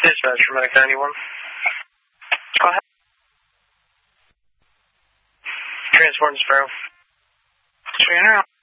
Dispatch for Medic 91. Go ahead. Transport and Sparrow. Trainer.